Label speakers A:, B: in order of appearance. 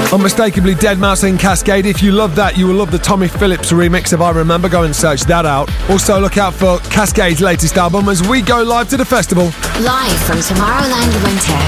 A: Unmistakably Deadmau5 and Cascade. If you love that, you will love the Tommy Phillips remix of I Remember. Go and search that out. Also, look out for Cascade's latest album as we go live to the festival.
B: Live from Tomorrowland Winter